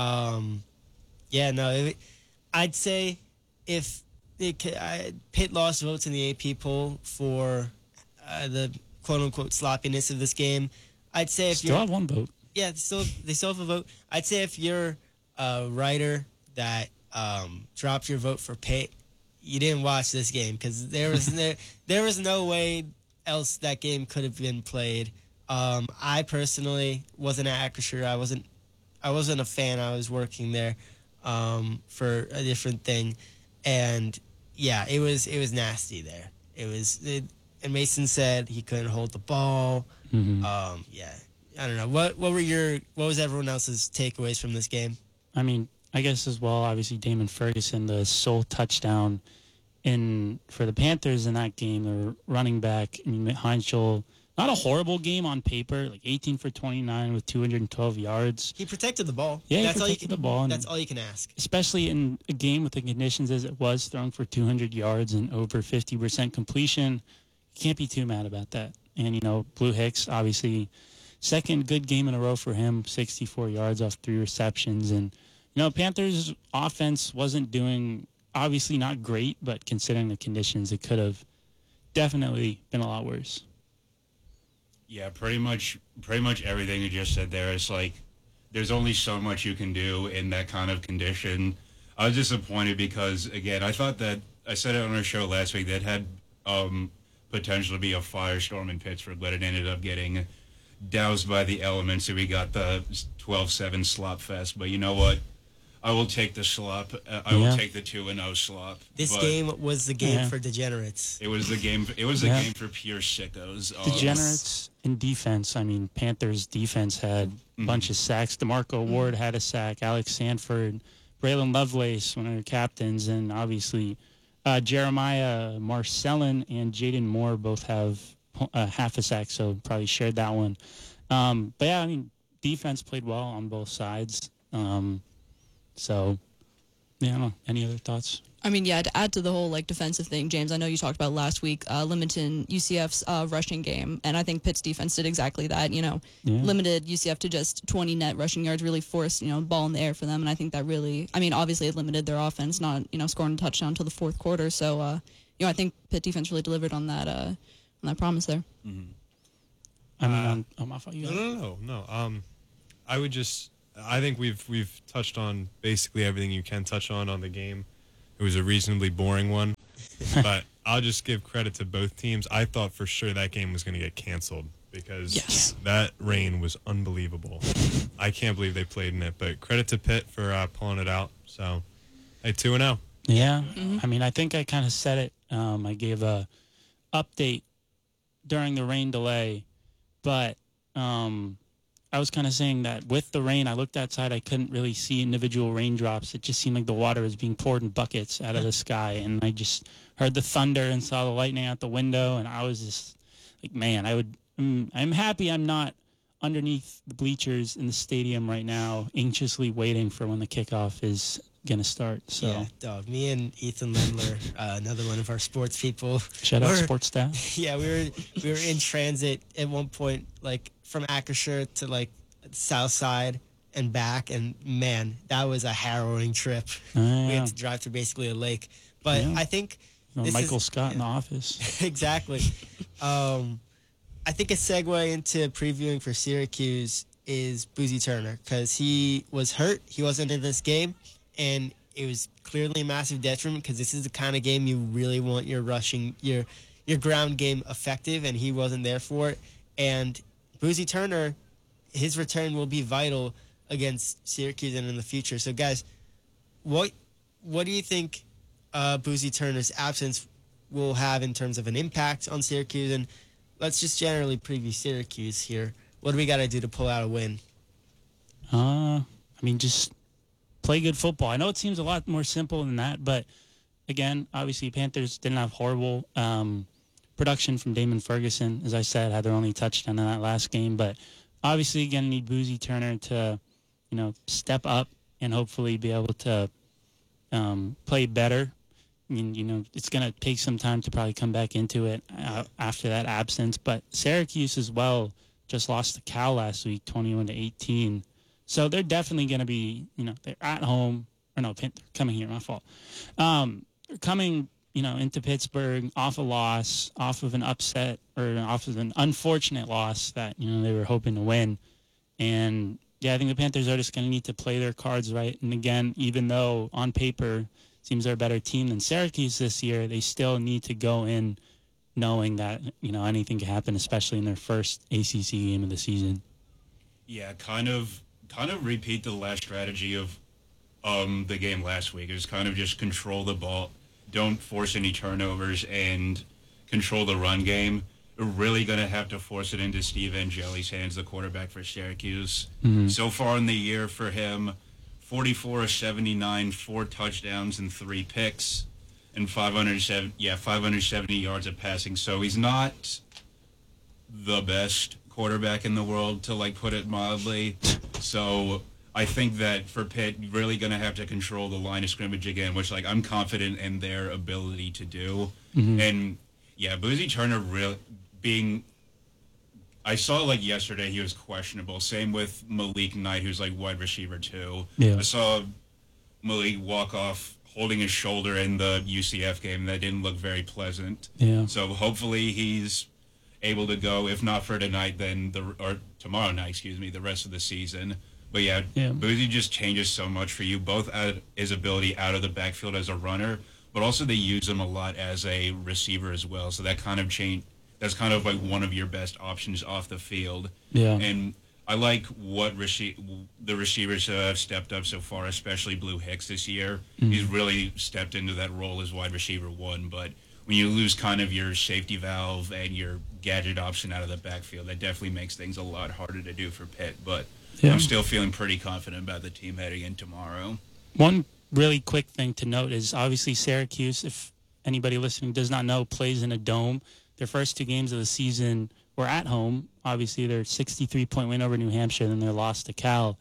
I'd say if Pitt lost votes in the AP poll for the quote-unquote sloppiness of this game, I'd say if still have one vote. Yeah, they still have a vote. I'd say if you're a writer that dropped your vote for Pitt, you didn't watch this game, because there was no way else that game could have been played. I personally wasn't at Acrisure. I wasn't a fan. I was working there for a different thing, and yeah, it was nasty there. And Mason said he couldn't hold the ball. Mm-hmm. I don't know. What was everyone else's takeaways from this game? I mean, I guess as well, obviously Damon Ferguson, the sole touchdown for the Panthers in that game, the running back. I mean, Heinzel, not a horrible game on paper, like 18 for 29 with 212 yards. He protected the ball. Yeah, that's he protected the ball. That's all you can ask. Especially in a game with the conditions as it was, throwing for 200 yards and over 50% completion. You can't be too mad about that. And, Blue Hicks, obviously, second good game in a row for him, 64 yards off 3 receptions. And, Panthers' offense wasn't doing... obviously not great, but considering the conditions, it could have definitely been a lot worse. Yeah, pretty much everything you just said there is like, there's only so much you can do in that kind of condition. I was disappointed because, again, I thought that, I said it on our show last week, that had potential to be a firestorm in Pittsburgh, but it ended up getting doused by the elements, and we got the 12-7 slop fest. But you know what? I will take the slop. I will take the 2-0 slop. This game was the game for degenerates. It was the game. It was the game for pure sickos. Degenerates in defense. I mean, Panthers defense had a bunch of sacks. DeMarco Ward had a sack. Alex Sanford, Braylon Lovelace, one of their captains, and obviously Jeremiah Marcellin and Jaden Moore both have half a sack, so probably shared that one. But yeah, I mean, defense played well on both sides. So, yeah, I don't know. Any other thoughts? I mean, yeah, to add to the whole like defensive thing, James, I know you talked about last week, limiting UCF's rushing game, and I think Pitt's defense did exactly that. Limited UCF to just 20 net rushing yards, really forced ball in the air for them, and I think that really, I mean, obviously it limited their offense, not scoring a touchdown until the fourth quarter. So, I think Pitt defense really delivered on that promise there. Mm-hmm. I mean, my fault. No. I think we've touched on basically everything you can touch on the game. It was a reasonably boring one, but I'll just give credit to both teams. I thought for sure that game was going to get canceled because that rain was unbelievable. I can't believe they played in it, but credit to Pitt for pulling it out. So, hey, 2-0. Yeah, I mean, I think I kind of said it. I gave a update during the rain delay, but I was kind of saying that with the rain, I looked outside, I couldn't really see individual raindrops. It just seemed like the water was being poured in buckets out of the sky, and I just heard the thunder and saw the lightning out the window, and I was just like, man, I'm happy I'm not underneath the bleachers in the stadium right now, anxiously waiting for when the kickoff is going to start. So yeah, dog. Me and Ethan Lendler, another one of our sports people. Shout out sports staff. Yeah, we were in transit at one point, like from Acrisure to like South Side and back, and man, that was a harrowing trip. We had to drive through basically a lake. But I think Michael Scott in the office. Exactly. I think a segue into previewing for Syracuse is Boozy Turner, because he was hurt. He wasn't in this game, and it was clearly a massive detriment because this is the kind of game you really want your rushing, your ground game effective, and he wasn't there for it. And Boozy Turner, his return will be vital against Syracuse and in the future. So, guys, what do you think Boozy Turner's absence will have in terms of an impact on Syracuse? And let's just generally preview Syracuse here. What do we got to do to pull out a win? I mean, just play good football. I know it seems a lot more simple than that, but again, obviously Panthers didn't have horrible production from Damon Ferguson. As I said, had their only touchdown in that last game, but obviously again need Boozy Turner to, step up and hopefully be able to play better. I mean, it's going to take some time to probably come back into it after that absence, but Syracuse as well just lost to Cal last week, 21-18. So they're definitely going to be, they're at home. Or no, they're coming here, my fault. They're coming, into Pittsburgh off a loss, off of an upset, or off of an unfortunate loss that, they were hoping to win. And, yeah, I think the Panthers are just going to need to play their cards right. And, again, even though on paper seems they're a better team than Syracuse this year, they still need to go in knowing that, anything can happen, especially in their first ACC game of the season. Yeah, kind of repeat the last strategy of the game last week. It was kind of just control the ball, don't force any turnovers, and control the run game. We're really going to have to force it into Steve Angeli's hands, the quarterback for Syracuse. Mm-hmm. So far in the year for him, 44 of 79, 4 touchdowns and 3 picks, and 570 yards of passing. So he's not the best quarterback in the world, to put it mildly. So I think that for Pitt, really going to have to control the line of scrimmage again, which I'm confident in their ability to do. Mm-hmm. And yeah, Boozy Turner I saw yesterday he was questionable. Same with Malik Knight, who's wide receiver 2. Yeah. I saw Malik walk off holding his shoulder in the UCF game. That didn't look very pleasant. Yeah. So hopefully he's able to go, if not for tonight, then tomorrow night, the rest of the season. But yeah, Boozy just changes so much for you, both at his ability out of the backfield as a runner, but also they use him a lot as a receiver as well. So that kind of that's kind of one of your best options off the field. Yeah. And I like what the receivers have stepped up so far, especially Blue Hicks this year. Mm-hmm. He's really stepped into that role as wide receiver 1, but when you lose kind of your safety valve and your gadget option out of the backfield, that definitely makes things a lot harder to do for Pitt. But I'm still feeling pretty confident about the team heading in tomorrow. One really quick thing to note is obviously Syracuse, if anybody listening does not know, plays in a dome. Their first 2 games of the season were at home. Obviously, their 63-point win over New Hampshire, then their loss to Cal.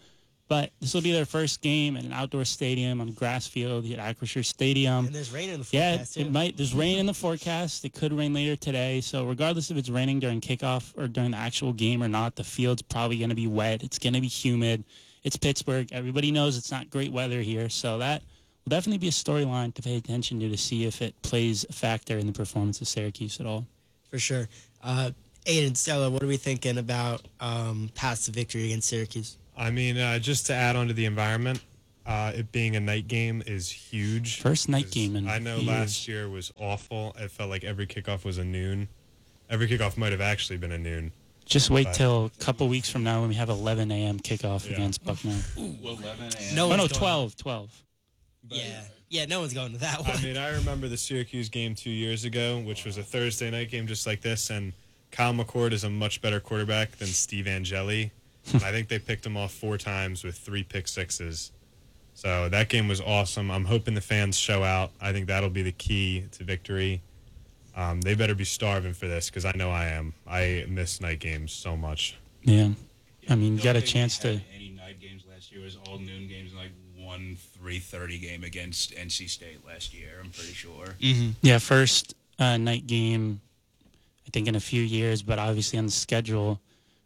But this will be their first game at an outdoor stadium on a grass field at Acrisure Stadium. And there's rain in the Yeah, forecast, it too. might. There's rain in the forecast. It could rain later today. So regardless if it's raining during kickoff or during the actual game or not, the field's probably going to be wet. It's going to be humid. It's Pittsburgh. Everybody knows it's not great weather here. So that will definitely be a storyline to pay attention to see if it plays a factor in the performance of Syracuse at all. For sure. Aiden, Stella, what are we thinking about past the victory against Syracuse? I mean, just to add on to the environment, it being a night game is huge. First night game in I know years. last year was awful. It felt like every kickoff was a noon. Every kickoff might have actually been a noon. Just wait But- till a couple weeks from now when we have 11 a.m. kickoff against Bucknell. 11 a.m. No Oh, one's no, going. 12. Yeah, no one's going to that one. I mean, I remember the Syracuse game 2 years ago, which was a Thursday night game just like this, and Kyle McCord is a much better quarterback than Steve Angeli. I think they picked him off 4 times with 3 pick sixes. So that game was awesome. I'm hoping the fans show out. I think that'll be the key to victory. They better be starving for this because I know I am. I miss night games so much. Yeah. I mean, you The got a only thing chance we to... had any night games last year was all noon games, like one 3:30 game against NC State last year. I'm pretty sure. Yeah, first night game, I think in a few years, but obviously on the schedule,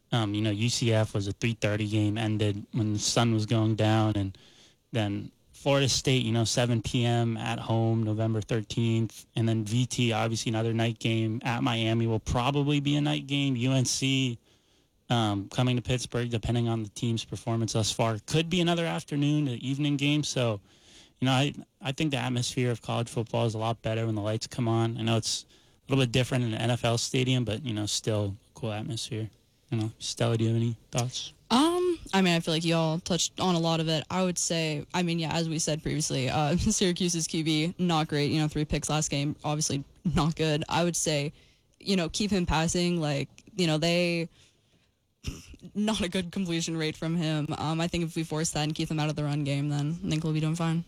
UCF was a 3:30 game, ended when the sun was going down, and then Florida State, 7 p.m. at home, November 13th, and then VT, obviously another night game at Miami will probably be a night game. UNC coming to Pittsburgh, depending on the team's performance thus far, could be another afternoon to evening game. So, I think the atmosphere of college football is a lot better when the lights come on. I know it's a little bit different in an NFL stadium, but, still a cool atmosphere. Stella, do you have any thoughts? I feel like y'all touched on a lot of it. I would say, as we said previously, Syracuse's QB, not great. 3 picks last game, obviously not good. I would say, keep him passing. They not a good completion rate from him. I think if we force that and keep them out of the run game, then I think we'll be doing fine.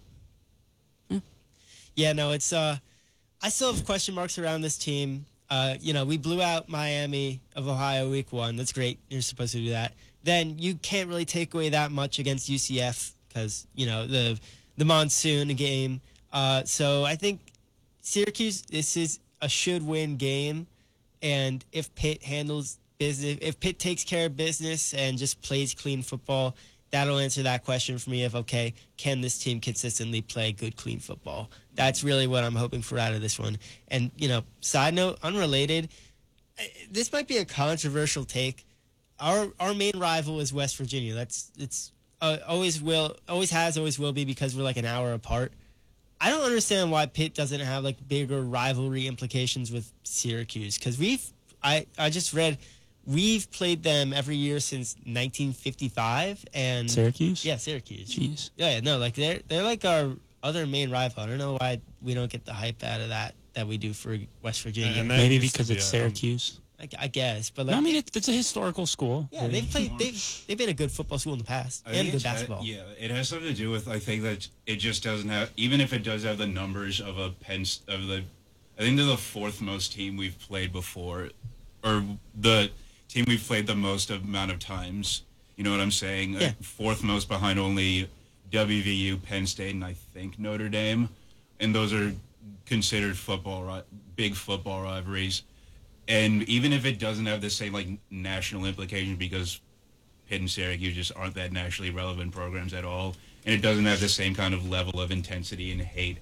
Yeah, no, it's I still have question marks around this team. We blew out Miami of Ohio week 1. That's great. You're supposed to do that. Then you can't really take away that much against UCF because, the monsoon game. So I think Syracuse, this is a should-win game. And if Pitt handles business, if Pitt takes care of business and just plays clean football, that'll answer that question for me of, okay, can this team consistently play good, clean football? That's really what I'm hoping for out of this one. And, side note, unrelated, this might be a controversial take. Our main rival is West Virginia. It's always has, always will be because we're like an hour apart. I don't understand why Pitt doesn't have like bigger rivalry implications with Syracuse because I just read we've played them every year since 1955 and Syracuse? Yeah, Syracuse. Jeez. Yeah, no, like they're like our other main rival. I don't know why we don't get the hype out of that we do for West Virginia. And that Maybe used to because be it's a- Syracuse. I guess, but No, it's a historical school. yeah, they've been a good football school in the past I and think good it's- basketball. Yeah, it has something to do with I think that it just doesn't have even if it does have the numbers of I think they're the 4th most team we've played before, or the team we've played the most amount of times. You know what I'm saying? Yeah. 4th most behind only WVU, Penn State, and I think Notre Dame, and those are considered big football rivalries. And even if it doesn't have the same national implication because Pitt and Syracuse just aren't that nationally relevant programs at all, and it doesn't have the same kind of level of intensity and hate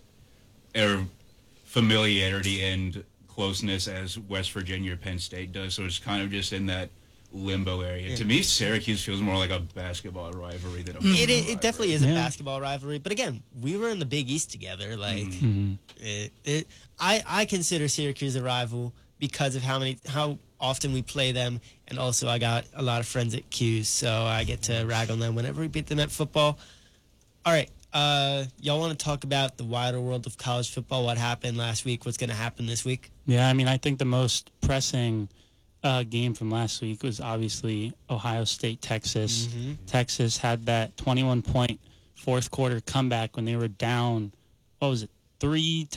or familiarity and closeness as West Virginia or Penn State does. So it's kind of just in that limbo area. Yeah. To me, Syracuse feels more like a basketball rivalry than a football It definitely is a Yeah. basketball rivalry, but again, we were in the Big East together. Mm-hmm. I consider Syracuse a rival because of how often we play them, and also I got a lot of friends at Q's, so I get to rag on them whenever we beat them at football. All right, y'all want to talk about the wider world of college football? What happened last week? What's going to happen this week? Yeah, I think the most pressing game from last week was obviously Ohio State, Texas. Mm-hmm. Texas had that 21-point fourth quarter comeback when they were down, 23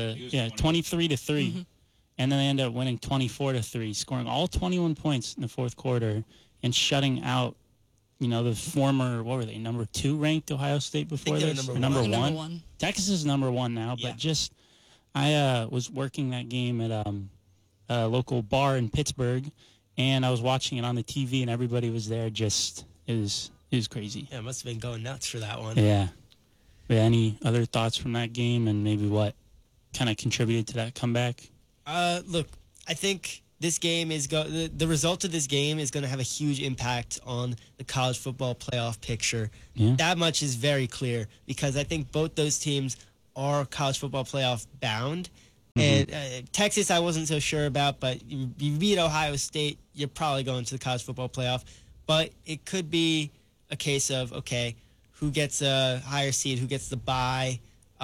to 3. And then they ended up winning 24 to 3, scoring all 21 points in the fourth quarter and shutting out the former, what were they, number 2 ranked Ohio State before they were this? number Or one. number Number 1? one. Texas is number 1 now, Yeah. but just, I was working that game at a local bar in Pittsburgh, and I was watching it on the TV, and everybody was there. Just, it was crazy. Yeah, it must have been going nuts for that one. Yeah. But any other thoughts from that game, and maybe what kind of contributed to that comeback? Look, I think this game is the result of this game is going to have a huge impact on the college football playoff picture. Yeah. That much is very clear because I think both those teams are college football playoff bound. And Texas, I wasn't so sure about, but you beat Ohio State, you're probably going to the college football playoff. But it could be a case of, okay, who gets a higher seed, who gets the bye,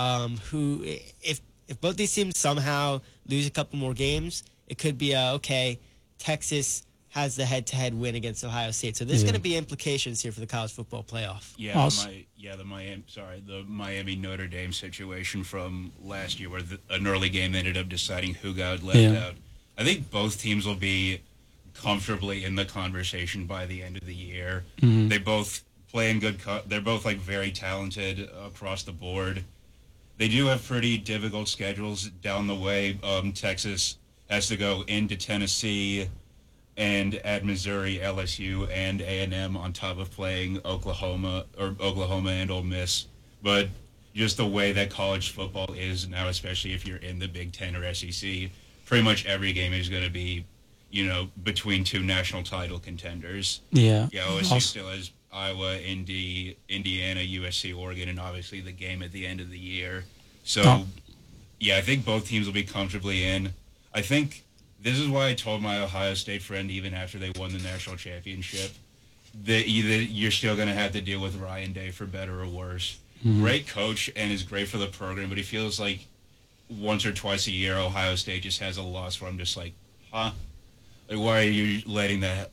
if both these teams somehow lose a couple more games, it could be okay, Texas has the head-to-head win against Ohio State. So there's going to be implications here for the college football playoff. Yeah, the Miami Notre Dame situation from last year, where an early game ended up deciding who got left out. I think both teams will be comfortably in the conversation by the end of the year. Mm-hmm. They both play in good. They're both very talented across the board. They do have pretty difficult schedules down the way. Texas has to go into Tennessee and at Missouri, LSU, and A&M on top of playing Oklahoma and Ole Miss. But just the way that college football is now, especially if you're in the Big Ten or SEC, pretty much every game is going to be, between 2 national title contenders. Yeah. Yeah, OSU still has Iowa, Indiana, USC, Oregon, and obviously the game at the end of the year. So, yeah, I think both teams will be comfortably in. I think this is why I told my Ohio State friend, even after they won the national championship, that you're still going to have to deal with Ryan Day for better or worse. Mm-hmm. Great coach and is great for the program, but he feels like once or twice a year Ohio State just has a loss where I'm just like, huh? Like, why are you letting that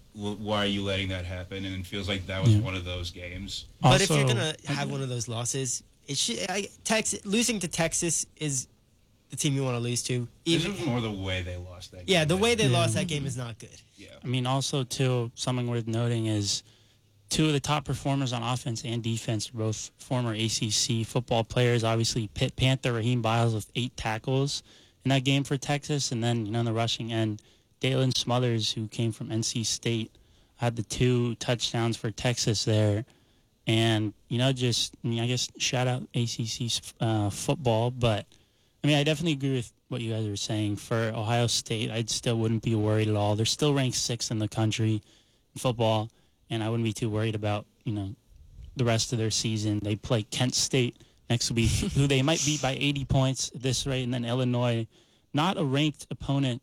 happen? And it feels like that was one of those games. But if you're going to have one of those losses, losing to Texas is the team you want to lose to. This was more the way they lost that game. Yeah, the way they lost that game is not good. Yeah. I mean, also, too, something worth noting is 2 of the top performers on offense and defense are both former ACC football players. Obviously, Pitt Panther Raheem Biles with 8 tackles in that game for Texas. And then, in the rushing end, Dalen Smothers, who came from NC State, had the 2 touchdowns for Texas there. And, I guess shout out ACC football, but I definitely agree with what you guys are saying. For Ohio State, I still wouldn't be worried at all. They're still ranked 6th in the country in football, and I wouldn't be too worried about, the rest of their season. They play Kent State next week, who they might beat by 80 points at this rate, and then Illinois, not a ranked opponent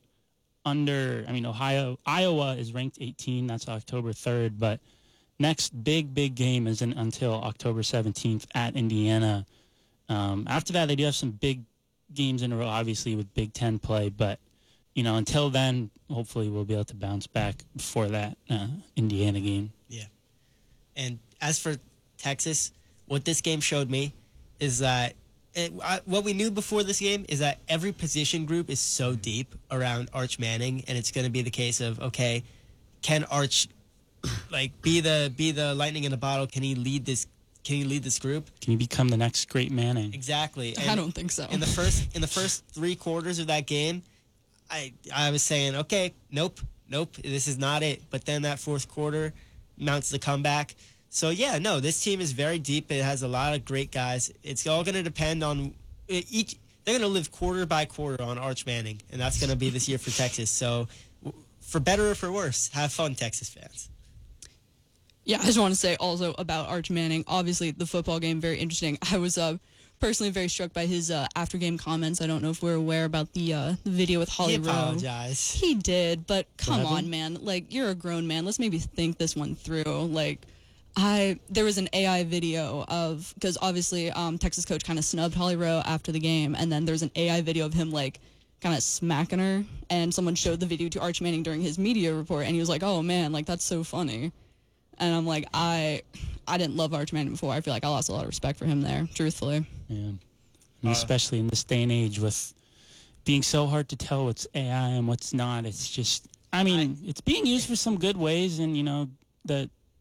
Iowa is ranked 18. That's October 3rd, but next big game isn't until October 17th at Indiana. After that, they do have some big games in a row, obviously, with Big Ten play. But, until then, hopefully we'll be able to bounce back before that Indiana game. Yeah. And as for Texas, what this game showed me is that what we knew before this game is that every position group is so deep around Arch Manning, and it's going to be the case of, okay, can Arch be the lightning in a bottle? Can he lead this group? Can he become the next great Manning? Exactly. I don't think so. In the first 3 quarters of that game, I was saying, okay, nope, this is not it. But then that 4th quarter mounts the comeback. So yeah, no, this team is very deep. It has a lot of great guys. It's all going to depend on each. They're going to live quarter by quarter on Arch Manning, and that's going to be this year for Texas. So, for better or for worse, have fun, Texas fans. Yeah, I just want to say also about Arch Manning. Obviously, the football game, very interesting. I was personally very struck by his after-game comments. I don't know if we're aware about the video with Holly Rowe. He apologized. He did, but come on, man. You're a grown man. Let's maybe think this one through. There was an AI video because obviously Texas coach kind of snubbed Holly Rowe after the game, and then there's an AI video of him kind of smacking her, and someone showed the video to Arch Manning during his media report, and he was like, oh man, that's so funny. And I'm like, I didn't love Arch Manning before. I feel like I lost a lot of respect for him there, truthfully. Yeah. And especially in this day and age with being so hard to tell what's AI and what's not. It's just, it's being used for some good ways, and, the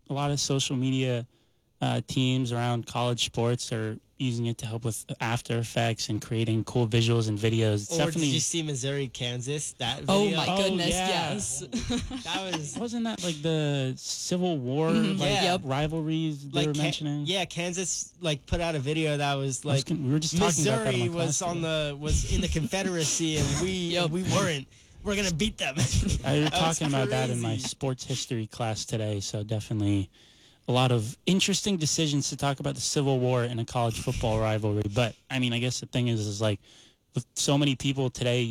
a lot of social media teams around college sports are using it to help with After Effects and creating cool visuals and videos. It's Or definitely. did you see Missouri, Kansas? That video? Oh my goodness, yeah. yes. That was Wasn't that like the Civil War like, Yeah. rivalries they were mentioning? Yeah, Kansas like put out a video that was like we were just talking about that Missouri in my was class was in the Confederacy and we weren't. We're gonna beat them. I was That was talking about that in my crazy. sports history class today, so definitely a lot of interesting decisions to talk about the Civil War in a college football rivalry. But I mean, I guess the thing is like with so many people today